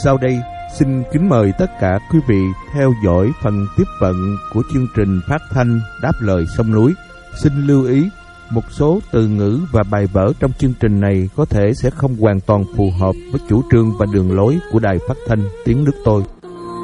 Sau đây, xin kính mời tất cả quý vị theo dõi phần tiếp vận của chương trình phát thanh Đáp lời sông núi. Xin lưu ý, một số từ ngữ và bài vở trong chương trình này có thể sẽ không hoàn toàn phù hợp với chủ trương và đường lối của Đài Phát thanh Tiếng Nước Tôi.